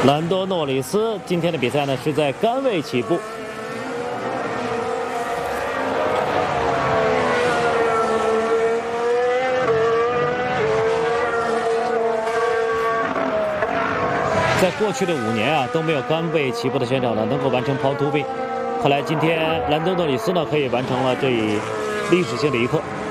兰多诺里斯今天的比赛呢是在杆位起步。在过去的5年啊，都没有杆位起步的选手呢能够完成抛突飞。看来今天兰多诺里斯呢可以完成了这一历史性的一刻。